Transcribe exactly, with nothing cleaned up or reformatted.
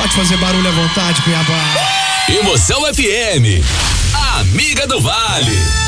Pode fazer barulho à vontade, Cuiabá. Emoção F M, a amiga do Vale.